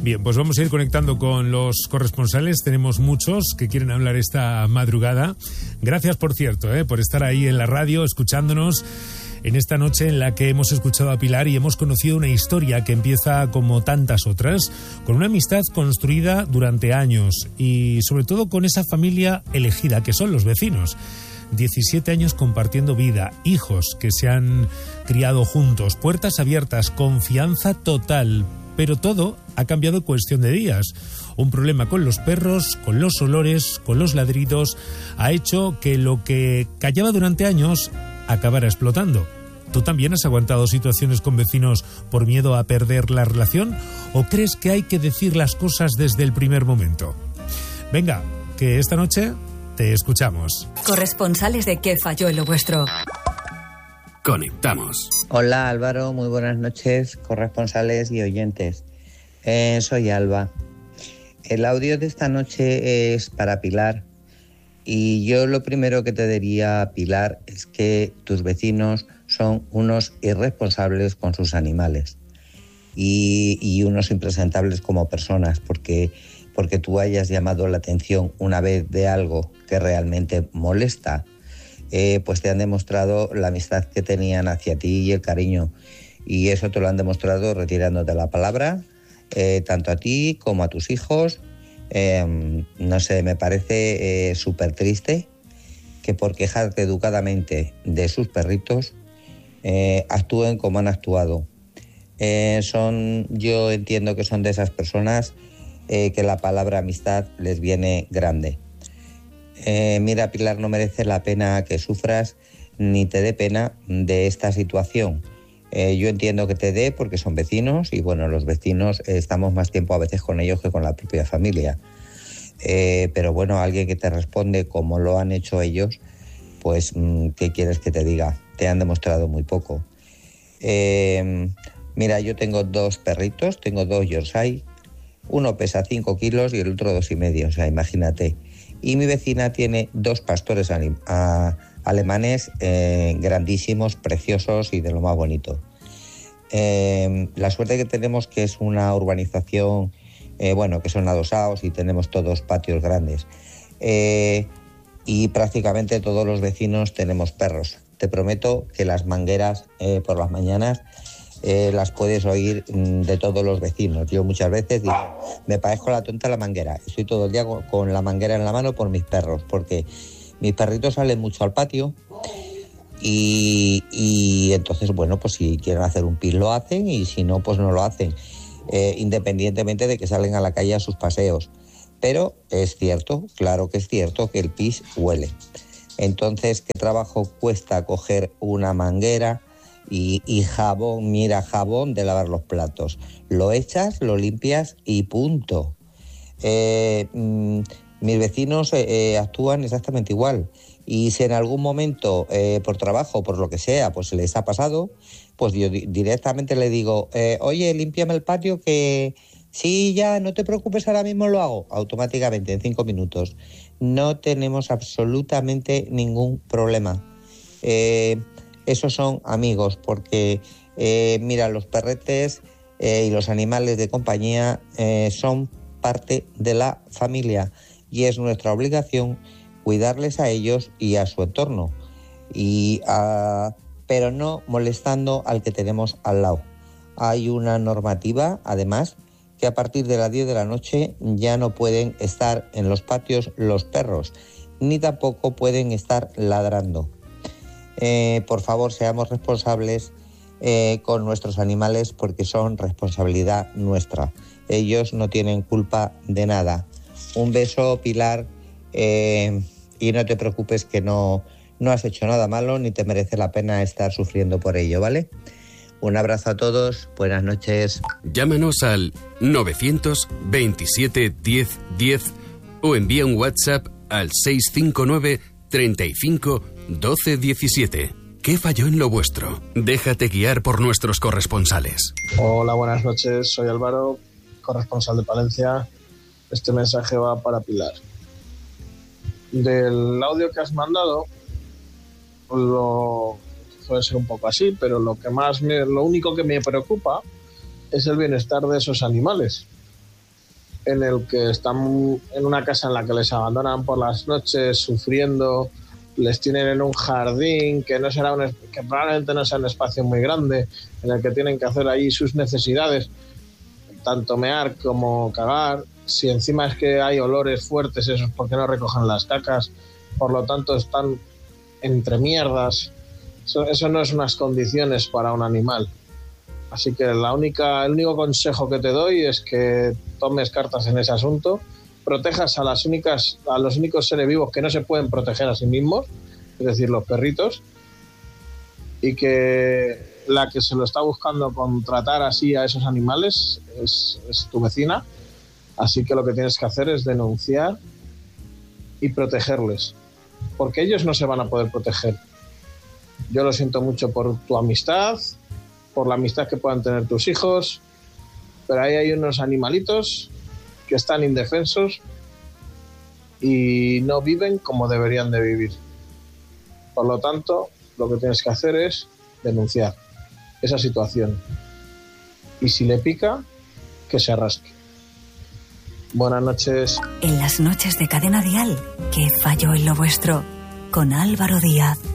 Bien, pues vamos a ir conectando con los corresponsales. Tenemos muchos que quieren hablar esta madrugada. Gracias, por cierto, por estar ahí en la radio, escuchándonos en esta noche en la que hemos escuchado a Pilar y hemos conocido una historia que empieza como tantas otras, con una amistad construida durante años y sobre todo con esa familia elegida que son los vecinos. 17 años compartiendo vida, hijos que se han criado juntos, puertas abiertas, confianza total, pero todo ha cambiado en cuestión de días. Un problema con los perros, con los olores, con los ladridos, ha hecho que lo que callaba durante años acabara explotando. ¿Tú también has aguantado situaciones con vecinos por miedo a perder la relación? ¿O crees que hay que decir las cosas desde el primer momento? Venga, que esta noche te escuchamos. Corresponsales de ¿Qué falló en lo vuestro? Conectamos. Hola Álvaro, muy buenas noches, corresponsales y oyentes. Soy Alba. El audio de esta noche es para Pilar. Y yo lo primero que te diría, Pilar, es que tus vecinos son unos irresponsables con sus animales y unos impresentables como personas, porque tú hayas llamado la atención una vez de algo que realmente molesta, pues te han demostrado la amistad que tenían hacia ti y el cariño. Y eso te lo han demostrado retirándote la palabra, tanto a ti como a tus hijos. No sé, me parece súper triste que por quejarte educadamente de sus perritos actúen como han actuado. Yo entiendo que son de esas personas que la palabra amistad les viene grande. Mira, Pilar, no merece la pena que sufras ni te dé pena de esta situación. Yo entiendo que te dé porque son vecinos y bueno, los vecinos estamos más tiempo a veces con ellos que con la propia familia. Pero bueno, alguien que te responde como lo han hecho ellos, pues ¿qué quieres que te diga? Te han demostrado muy poco. Mira, yo tengo 2 perritos, tengo 2 Yorkshire. Uno pesa 5 kilos y el otro 2,5, o sea, imagínate. Y mi vecina tiene 2 pastores alemanes grandísimos, preciosos y de lo más bonito. La suerte que tenemos que es una urbanización, que son adosados y tenemos todos patios grandes. Y prácticamente todos los vecinos tenemos perros. Te prometo que las mangueras por las mañanas las puedes oír de todos los vecinos. Yo muchas veces digo, me parezco la tonta la manguera. Estoy todo el día con la manguera en la mano por mis perros, porque mis perritos salen mucho al patio y entonces, bueno, pues si quieren hacer un pis lo hacen y si no, pues no lo hacen, independientemente de que salen a la calle a sus paseos. Pero es cierto, claro que es cierto que el pis huele. Entonces, ¿qué trabajo cuesta coger una manguera y jabón, jabón de lavar los platos? Lo echas, lo limpias y punto. Mis vecinos actúan exactamente igual. Y si en algún momento, por trabajo, por lo que sea, pues se les ha pasado, pues yo directamente le digo, oye, límpiame el patio que sí, ya, no te preocupes, ahora mismo lo hago. Automáticamente, en 5 minutos. No tenemos absolutamente ningún problema. Esos son amigos, porque, mira, los perretes y los animales de compañía son parte de la familia y es nuestra obligación cuidarles a ellos y a su entorno, pero no molestando al que tenemos al lado. Hay una normativa, además, que a partir de las 10 de la noche ya no pueden estar en los patios los perros, ni tampoco pueden estar ladrando. Por favor, seamos responsables con nuestros animales porque son responsabilidad nuestra. Ellos no tienen culpa de nada. Un beso, Pilar, y no te preocupes que no has hecho nada malo ni te merece la pena estar sufriendo por ello, ¿vale? Un abrazo a todos, buenas noches. Llámanos al 927 10 10 o envía un WhatsApp al 659 35 12 17. ¿Qué falló en lo vuestro? Déjate guiar por nuestros corresponsales. Hola, buenas noches. Soy Álvaro, corresponsal de Palencia. Este mensaje va para Pilar. Del audio que has mandado, puede ser un poco así, pero lo único que me preocupa es el bienestar de esos animales. en el que están en una casa en la que les abandonan por las noches sufriendo, les tienen en un jardín que que probablemente no sea un espacio muy grande, en el que tienen que hacer ahí sus necesidades, tanto mear como cagar. Si encima es que hay olores fuertes, eso es porque no recogen las cacas, por lo tanto están entre mierdas. Eso no es unas condiciones para un animal. Así que el único consejo que te doy es que tomes cartas en ese asunto, protejas a los únicos seres vivos que no se pueden proteger a sí mismos, es decir, los perritos, y que la que se lo está buscando contratar así a esos animales es tu vecina. Así que lo que tienes que hacer es denunciar y protegerles, porque ellos no se van a poder proteger. Yo lo siento mucho por tu amistad, por la amistad que puedan tener tus hijos, pero ahí hay unos animalitos que están indefensos y no viven como deberían de vivir. Por lo tanto, lo que tienes que hacer es denunciar esa situación. Y si le pica, que se arrastre. Buenas noches. En las noches de Cadena Dial, ¿qué falló en lo vuestro? Con Álvaro Díaz.